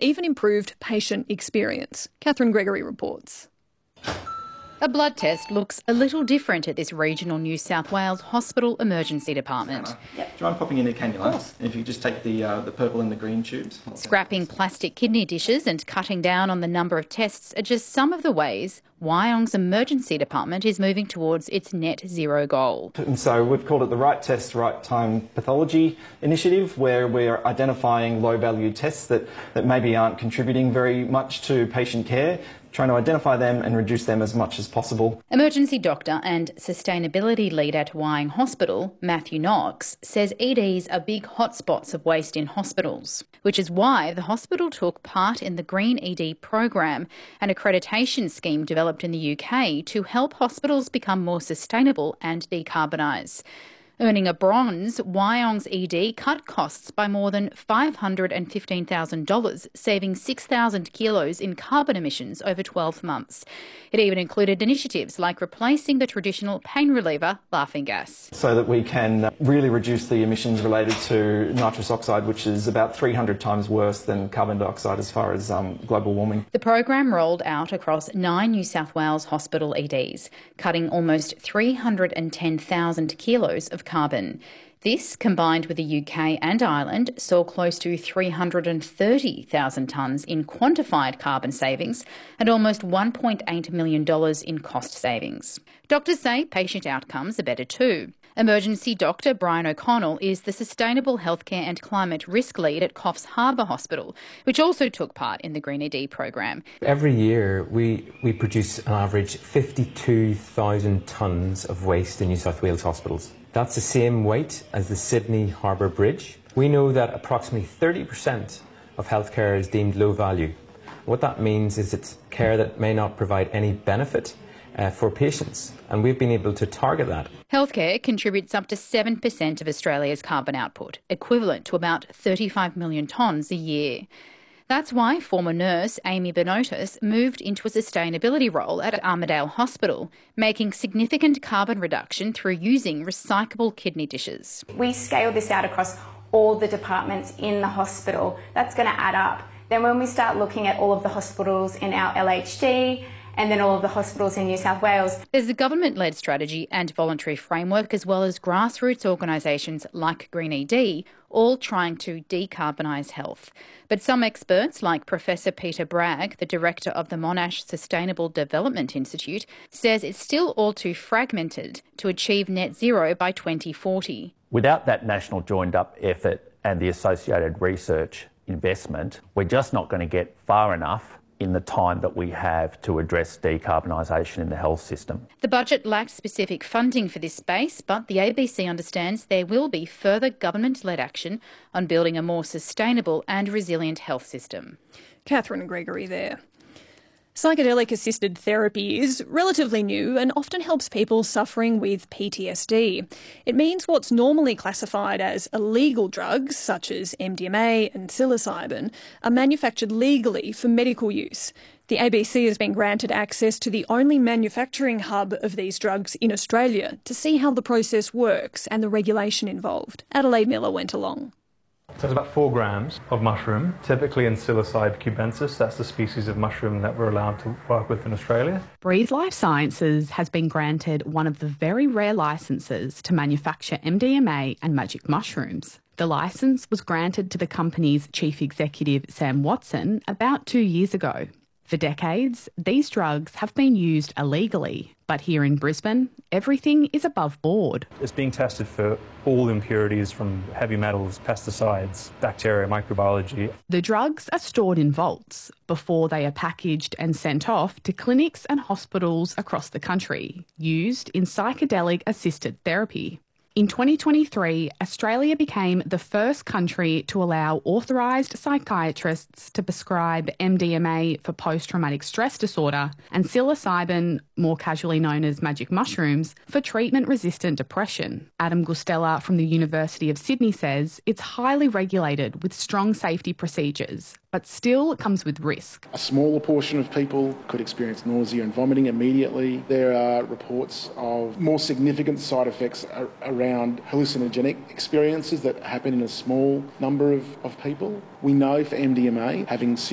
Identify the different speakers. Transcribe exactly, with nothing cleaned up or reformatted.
Speaker 1: even improved patient experience. Catherine Gregory reports.
Speaker 2: A blood test looks a little different at this regional New South Wales hospital emergency department.
Speaker 3: Yep. Do you mind popping in a cannula? And if you just take the uh, the purple and the green tubes.
Speaker 2: Scrapping plastic kidney dishes and cutting down on the number of tests are just some of the ways Wyong's emergency department is moving towards its net zero goal.
Speaker 3: And so we've called it the Right Test, Right Time Pathology Initiative, where we're identifying low-value tests that, that maybe aren't contributing very much to patient care, trying to identify them and reduce them as much as possible.
Speaker 2: Emergency doctor and sustainability lead at Wyong Hospital, Matthew Knox, says E Ds are big hotspots of waste in hospitals, which is why the hospital took part in the Green E D program, an accreditation scheme developed in the U K to help hospitals become more sustainable and decarbonise. Earning a bronze, Wyong's E D cut costs by more than five hundred fifteen thousand dollars, saving six thousand kilos in carbon emissions over twelve months. It even included initiatives like replacing the traditional pain reliever, laughing gas.
Speaker 3: So that we can really reduce the emissions related to nitrous oxide, which is about three hundred times worse than carbon dioxide as far as um, global warming.
Speaker 2: The program rolled out across nine New South Wales hospital E Ds, cutting almost three hundred ten thousand kilos of carbon. This, combined with the U K and Ireland, saw close to three hundred thirty thousand tonnes in quantified carbon savings and almost one point eight million dollars in cost savings. Doctors say patient outcomes are better too. Emergency doctor Brian O'Connell is the Sustainable Healthcare and Climate Risk Lead at Coffs Harbour Hospital, which also took part in the Green E D program.
Speaker 4: Every year we, we produce on average fifty-two thousand tonnes of waste in New South Wales hospitals. That's the same weight as the Sydney Harbour Bridge. We know that approximately thirty percent of healthcare is deemed low value. What that means is it's care that may not provide any benefit uh, for patients, and we've been able to target that.
Speaker 2: Healthcare contributes up to seven percent of Australia's carbon output, equivalent to about thirty-five million tonnes a year. That's why former nurse Amy Benotis moved into a sustainability role at Armidale Hospital, making significant carbon reduction through using recyclable kidney dishes.
Speaker 5: We scale this out across all the departments in the hospital. That's going to add up. Then when we start looking at all of the hospitals in our L H D, and then all of the hospitals in New South Wales.
Speaker 2: There's a government-led strategy and voluntary framework, as well as grassroots organisations like Green E D, all trying to decarbonise health. But some experts, like Professor Peter Bragg, the director of the Monash Sustainable Development Institute, says it's still all too fragmented to achieve net zero by twenty forty.
Speaker 6: Without that national joined-up effort and the associated research investment, we're just not going to get far enough in the time that we have to address decarbonisation in the health system.
Speaker 2: The budget lacked specific funding for this space, but the A B C understands there will be further government-led action on building a more sustainable and resilient health system.
Speaker 1: Catherine Gregory there. Psychedelic-assisted therapy is relatively new and often helps people suffering with P T S D. It means what's normally classified as illegal drugs, such as M D M A and psilocybin, are manufactured legally for medical use. The A B C has been granted access to the only manufacturing hub of these drugs in Australia to see how the process works and the regulation involved. Adelaide Miller went along.
Speaker 7: So it's about four grams of mushroom, typically in Psilocybe cubensis. That's the species of mushroom that we're allowed to work with in Australia.
Speaker 8: Breathe Life Sciences has been granted one of the very rare licences to manufacture M D M A and magic mushrooms. The licence was granted to the company's chief executive, Sam Watson, about two years ago. For decades, these drugs have been used illegally, but here in Brisbane, everything is above board.
Speaker 7: It's being tested for all impurities from heavy metals, pesticides, bacteria, microbiology.
Speaker 8: The drugs are stored in vaults before they are packaged and sent off to clinics and hospitals across the country, used in psychedelic-assisted therapy. In twenty twenty-three, Australia became the first country to allow authorised psychiatrists to prescribe M D M A for post-traumatic stress disorder and psilocybin, more casually known as magic mushrooms, for treatment-resistant depression. Adam Gustella from the University of Sydney says it's highly regulated with strong safety procedures, but still comes with risk.
Speaker 9: A smaller portion of people could experience nausea and vomiting immediately. There are reports of more significant side effects around hallucinogenic experiences that happen in a small number of, of people. We know for M D M A, having